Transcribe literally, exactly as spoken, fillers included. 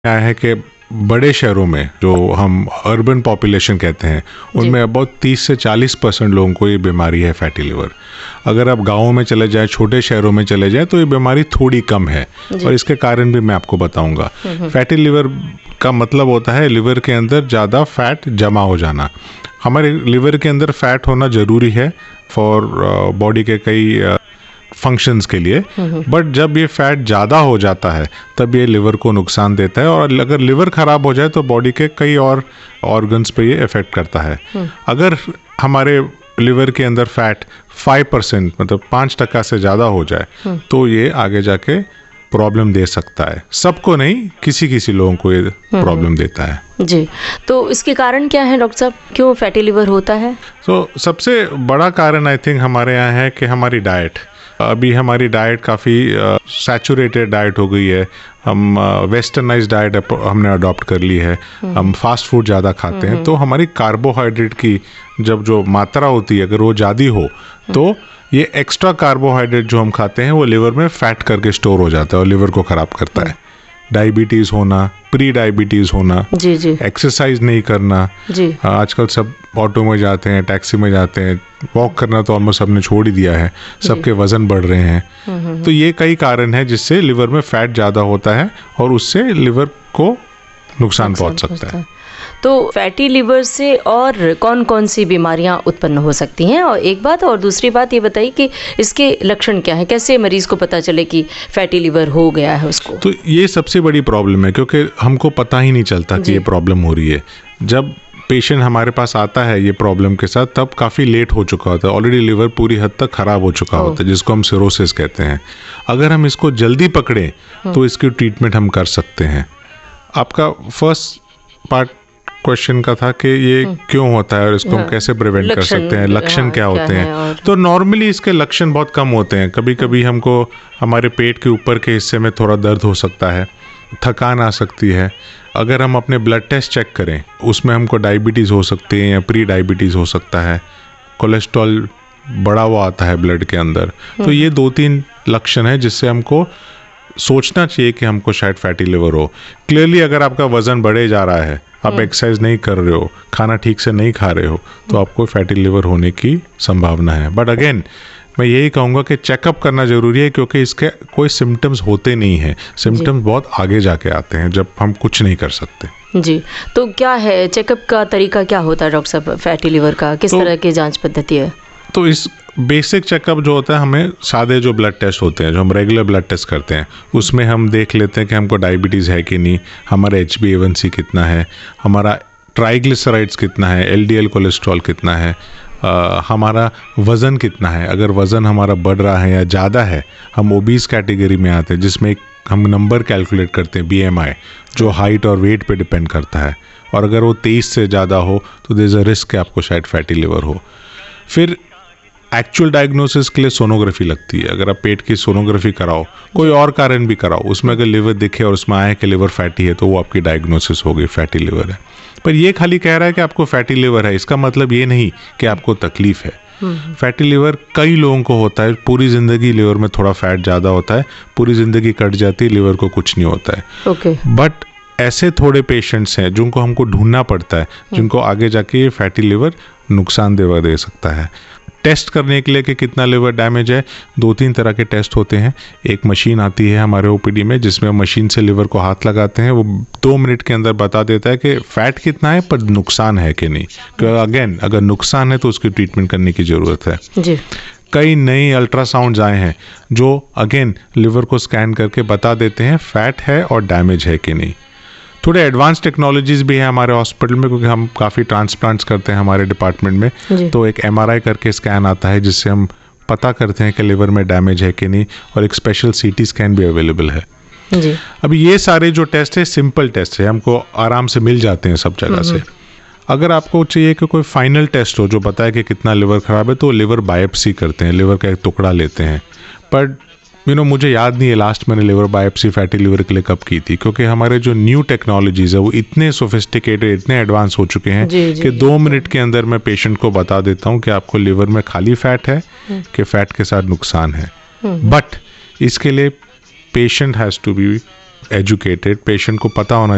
क्या है कि बड़े शहरों में जो हम अर्बन पॉपुलेशन कहते हैं उनमें अबाउट तीस से चालीस परसेंट लोगों को ये बीमारी है फैटी लिवर। अगर आप गाँव में चले जाएं, छोटे शहरों में चले जाएं तो ये बीमारी थोड़ी कम है और इसके कारण भी मैं आपको बताऊंगा। फैटी लिवर का मतलब होता है लिवर के अंदर ज़्यादा फैट जमा हो जाना। हमारे लिवर के अंदर फैट होना ज़रूरी है फॉर बॉडी के कई फंक्शंस के लिए, बट जब ये फैट ज़्यादा हो जाता है तब ये लिवर को नुकसान देता है और अगर लिवर ख़राब हो जाए तो बॉडी के कई और ऑर्गन्स पे ये इफ़ेक्ट करता है। अगर हमारे लिवर के अंदर फैट फाइव परसेंट मतलब पाँच टका से ज़्यादा हो जाए तो ये आगे जाके प्रॉब्लम दे सकता है। सबको नहीं, किसी किसी लोगों को ये प्रॉब्लम देता है। जी, तो इसके कारण क्या है डॉक्टर साहब, क्यों फैटी लिवर होता है? तो so, सबसे बड़ा कारण आई थिंक हमारे यहाँ है कि हमारी डाइट, अभी हमारी डाइट काफ़ी सैचुरेटेड डाइट हो गई है। हम वेस्टर्नाइज डाइट हमने अडॉप्ट कर ली है। हम फास्ट फूड ज़्यादा खाते हैं तो हमारी कार्बोहाइड्रेट की जब जो मात्रा होती है अगर वो ज़्यादा हो तो ये एक्स्ट्रा कार्बोहाइड्रेट जो हम खाते हैं वो लिवर में फैट करके स्टोर हो जाता है और लिवर को ख़राब करता है। डायबिटीज़ होना, प्री डायबिटीज़ होना, जी जी, एक्सरसाइज नहीं करना, जी, आजकल सब ऑटो में जाते हैं, टैक्सी में जाते हैं, वॉक करना तो ऑलमोस्ट सबने छोड़ ही दिया है, सबके वजन बढ़ रहे हैं। तो ये कई कारण है जिससे लिवर में फैट ज़्यादा होता है और उससे लिवर को नुकसान पहुंच सकता है। तो फैटी लिवर से और कौन कौन सी बीमारियां उत्पन्न हो सकती हैं, और एक बात और दूसरी बात ये बताइए कि इसके लक्षण क्या है, कैसे मरीज को पता चले कि फैटी लिवर हो गया है उसको? तो ये सबसे बड़ी प्रॉब्लम है क्योंकि हमको पता ही नहीं चलता कि ये प्रॉब्लम हो रही है। जब पेशेंट हमारे पास आता है ये प्रॉब्लम के साथ तब काफ़ी लेट हो चुका होता है, ऑलरेडी लिवर पूरी हद तक ख़राब हो चुका होता है जिसको हम सिरोसिस कहते हैं। अगर हम इसको जल्दी पकड़ें तो इसकी ट्रीटमेंट हम कर सकते हैं। आपका फर्स्ट पार्ट क्वेश्चन का था कि ये क्यों होता है और इसको हम कैसे प्रिवेंट कर सकते हैं, लक्षण क्या होते हैं। तो नॉर्मली इसके लक्षण बहुत कम होते हैं। कभी कभी हमको हमारे पेट के ऊपर के हिस्से में थोड़ा दर्द हो सकता है, थकान आ सकती है। अगर हम अपने ब्लड टेस्ट चेक करें उसमें हमको डायबिटीज़ हो सकती है या प्री डायबिटीज़ हो सकता है, कोलेस्ट्रॉल बढ़ा हुआ आता है ब्लड के अंदर। तो ये दो तीन लक्षण है जिससे हमको सोचना चाहिए कि हमको शायद फैटी लिवर हो। क्लियरली अगर आपका वज़न बढ़े जा रहा है, आप एक्सरसाइज नहीं कर रहे हो, खाना ठीक से नहीं खा रहे हो तो आपको फैटी लिवर होने की संभावना है। बट अगेन मैं यही कहूँगा कि चेकअप करना ज़रूरी है क्योंकि इसके कोई सिम्टम्स होते नहीं हैं। सिम्टम्स बहुत आगे जाके आते हैं जब हम कुछ नहीं कर सकते। जी, तो क्या है चेकअप का तरीका, क्या होता है डॉक्टर साहब फैटी लिवर का, किस तो, तरह की जांच पद्धति है? तो इस बेसिक चेकअप जो होता है हमें सादे जो ब्लड टेस्ट होते हैं जो हम रेगुलर ब्लड टेस्ट करते हैं उसमें हम देख लेते हैं कि हमको डायबिटीज़ है कि नहीं, हमारा एच बी ए वन सी कितना है, हमारा ट्राइग्लिसराइड्स कितना है, एल डी एल कोलेस्ट्रॉल कितना है, आ, हमारा वज़न कितना है। अगर वज़न हमारा बढ़ रहा है या ज़्यादा है हम ओबीज कैटेगरी में आते हैं जिसमें एक हम नंबर कैलकुलेट करते हैं बी एम आई जो हाइट और वेट पे डिपेंड करता है, और अगर वो तेईस से ज़्यादा हो तो देयर इज़ अ रिस्क कि आपको शायद फैटी लिवर हो। फिर एक्चुअल डायग्नोसिस के लिए सोनोग्राफी लगती है। अगर आप पेट की सोनोग्राफी कराओ, कोई और कारण भी कराओ, उसमें अगर लिवर दिखे और उसमें आए कि लिवर फैटी है तो वो आपकी डायग्नोसिस हो गई, फैटी लिवर है। पर ये खाली कह रहा है कि आपको फैटी लिवर है, इसका मतलब ये नहीं कि आपको तकलीफ है। फैटी लिवर कई लोगों को होता है, पूरी ज़िंदगी लिवर में थोड़ा फैट ज़्यादा होता है, पूरी ज़िंदगी कट जाती है, लिवर को कुछ नहीं होता है। ओके, बट ऐसे थोड़े पेशेंट्स हैं जिनको हमको ढूंढना पड़ता है, जिनको आगे जाके ये फैटी लिवर नुकसानदेह दे सकता है। टेस्ट करने के लिए कि कितना लिवर डैमेज है, दो तीन तरह के टेस्ट होते हैं। एक मशीन आती है हमारे ओपीडी में जिसमें मशीन से लिवर को हाथ लगाते हैं, वो दो मिनट के अंदर बता देता है कि फैट कितना है पर नुकसान है कि नहीं। क्योंकि अगेन अगर नुकसान है तो उसकी ट्रीटमेंट करने की ज़रूरत है जी। कई नई अल्ट्रासाउंड्स आए हैं जो अगेन लिवर को स्कैन करके बता देते हैं फैट है और डैमेज है कि नहीं। थोड़े एडवांस टेक्नोलॉजीज़ भी है हमारे हॉस्पिटल में क्योंकि हम काफ़ी ट्रांसप्लांट्स करते हैं हमारे डिपार्टमेंट में। तो एक एमआरआई करके स्कैन आता है जिससे हम पता करते हैं कि लिवर में डैमेज है कि नहीं, और एक स्पेशल सीटी स्कैन भी अवेलेबल है जी। अभी ये सारे जो टेस्ट है सिंपल टेस्ट है, हमको आराम से मिल जाते हैं सब जगह से। अगर आपको चाहिए कि कोई फाइनल टेस्ट हो जो बताए कि कितना लिवर ख़राब है तो लिवर बायोप्सी करते हैं, लिवर का एक टुकड़ा लेते हैं। पर यू नो मुझे याद नहीं है लास्ट मैंने लिवर बायोप्सी फैटी लिवर के लिए कब की थी, क्योंकि हमारे जो न्यू टेक्नोलॉजीज़ है वो इतने सोफिस्टिकेटेड, इतने एडवांस हो चुके हैं जी, जी, कि दो मिनट के अंदर मैं पेशेंट को बता देता हूँ कि आपको लिवर में खाली फैट है कि फैट के साथ नुकसान है। बट इसके लिए patient has to be educated, patient को पता होना